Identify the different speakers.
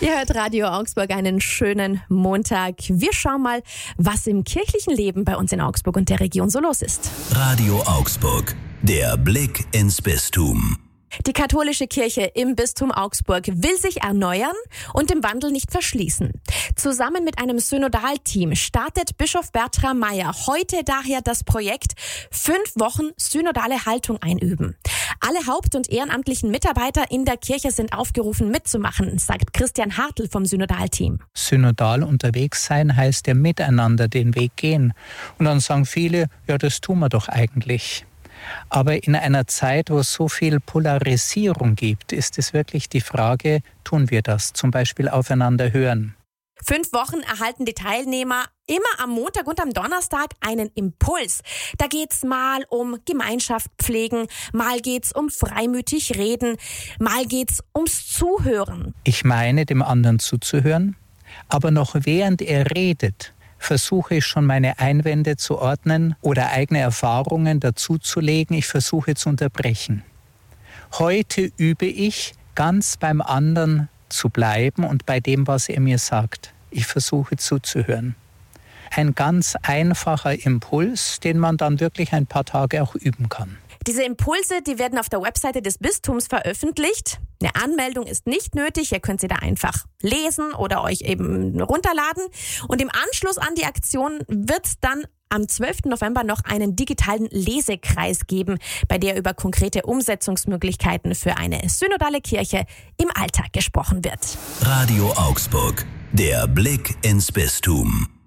Speaker 1: Ihr hört Radio Augsburg, einen schönen Montag. Wir schauen mal, was im kirchlichen Leben bei uns in Augsburg und der Region so los ist.
Speaker 2: Radio Augsburg, der Blick ins Bistum.
Speaker 1: Die katholische Kirche im Bistum Augsburg will sich erneuern und dem Wandel nicht verschließen. Zusammen mit einem Synodalteam startet Bischof Bertram Meyer heute daher das Projekt 5 Wochen synodale Haltung einüben. Alle haupt- und ehrenamtlichen Mitarbeiter in der Kirche sind aufgerufen mitzumachen, sagt Christian Hartl vom Synodalteam.
Speaker 3: Synodal unterwegs sein heißt ja miteinander den Weg gehen. Und dann sagen viele, ja, das tun wir doch eigentlich. Aber in einer Zeit, wo es so viel Polarisierung gibt, ist es wirklich die Frage, tun wir das? Zum Beispiel aufeinander hören.
Speaker 1: 5 Wochen erhalten die Teilnehmer immer am Montag und am Donnerstag einen Impuls. Da geht's mal um Gemeinschaft pflegen, mal geht's um freimütig reden, mal geht's ums Zuhören.
Speaker 3: Ich meine, dem anderen zuzuhören, aber noch während er redet, versuche ich schon meine Einwände zu ordnen oder eigene Erfahrungen dazuzulegen. Ich versuche zu unterbrechen. Heute übe ich, ganz beim anderen zu bleiben und bei dem, was er mir sagt. Ich versuche zuzuhören. Ein ganz einfacher Impuls, den man dann wirklich ein paar Tage auch üben kann.
Speaker 1: Diese Impulse, die werden auf der Webseite des Bistums veröffentlicht. Eine Anmeldung ist nicht nötig. Ihr könnt sie da einfach lesen oder euch eben runterladen. Und im Anschluss an die Aktion wird es dann am 12. November noch einen digitalen Lesekreis geben, bei der über konkrete Umsetzungsmöglichkeiten für eine synodale Kirche im Alltag gesprochen wird.
Speaker 2: Radio Augsburg, der Blick ins Bistum.